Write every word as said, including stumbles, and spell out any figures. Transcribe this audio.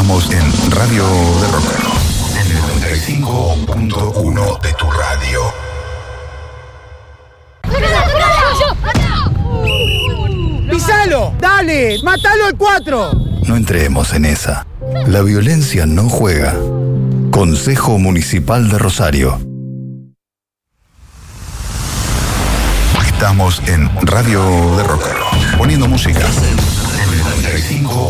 Estamos en Radio de Rock, en el noventa y cinco punto uno de tu radio. ¡Pisalo! ¡Dale! ¡Matalo al cuatro! No entremos en esa. La violencia no juega. Consejo Municipal de Rosario. Estamos en Radio de Rock, poniendo música en el noventa y cinco